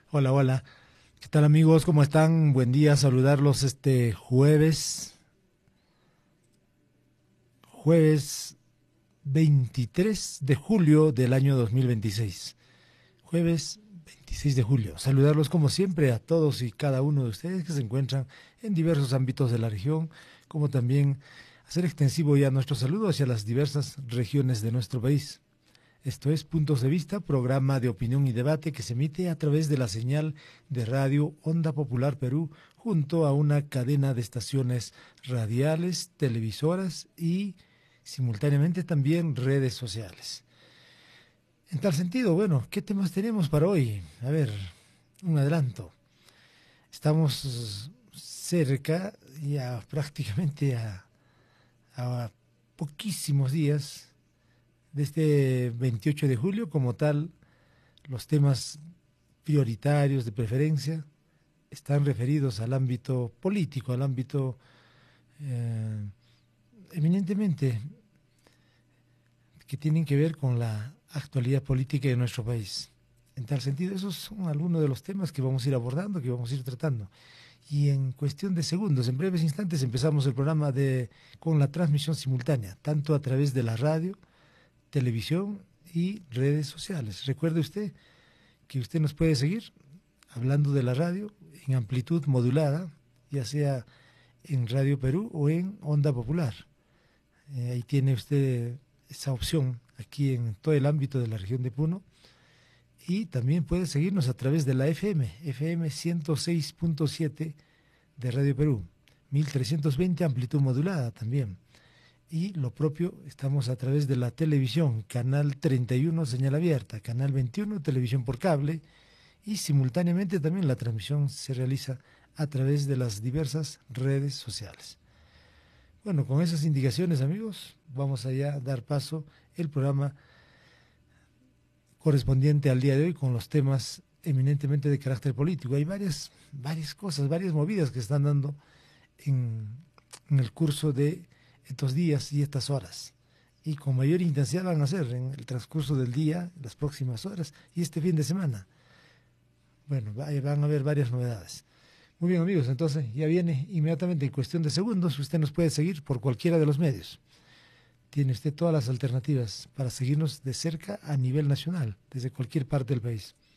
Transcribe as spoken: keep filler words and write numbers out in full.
Hola, hola. ¿Qué tal amigos? ¿Cómo están? Buen día, saludarlos este jueves, jueves veintitrés de julio del año dos mil veintiséis. Jueves veintiséis de julio. Saludarlos como siempre a todos y cada uno de ustedes que se encuentran en diversos ámbitos de la región, como también hacer extensivo ya nuestro saludo hacia las diversas regiones de nuestro país. Esto es Puntos de Vista, programa de opinión y debate que se emite a través de la señal de radio Onda Popular Perú, junto a una cadena de estaciones radiales, televisoras y simultáneamente también redes sociales. En tal sentido, bueno, ¿qué temas tenemos para hoy? A ver, un adelanto. Estamos cerca, ya prácticamente a, a poquísimos días de este veintiocho de julio, como tal. Los temas prioritarios de preferencia están referidos al ámbito político, al ámbito eh, eminentemente que tienen que ver con la actualidad política de nuestro país. En tal sentido, esos son algunos de los temas que vamos a ir abordando, que vamos a ir tratando. Y en cuestión de segundos, en breves instantes, empezamos el programa de, con la transmisión simultánea, tanto a través de la radio, televisión y redes sociales. Recuerde usted que usted nos puede seguir hablando de la radio en amplitud modulada, ya sea en Radio Perú o en Onda Popular. Eh, ahí tiene usted esa opción aquí en todo el ámbito de la región de Puno. Y también puede seguirnos a través de la F M, F M ciento seis punto siete de Radio Perú, mil trescientos veinte amplitud modulada también. Y lo propio, estamos a través de la televisión, canal treinta y uno señal abierta, canal veintiuno televisión por cable, y simultáneamente también la transmisión se realiza a través de las diversas redes sociales. Bueno, con esas indicaciones, amigos, vamos allá a dar paso el programa correspondiente al día de hoy con los temas eminentemente de carácter político. Hay varias, varias cosas, varias movidas que están dando en, en el curso de estos días y estas horas. Y con mayor intensidad van a ser en el transcurso del día, las próximas horas y este fin de semana. Bueno, van a haber varias novedades. Muy bien, amigos, entonces ya viene inmediatamente en cuestión de segundos. Usted nos puede seguir por cualquiera de los medios. Tiene usted todas las alternativas para seguirnos de cerca a nivel nacional, desde cualquier parte del país.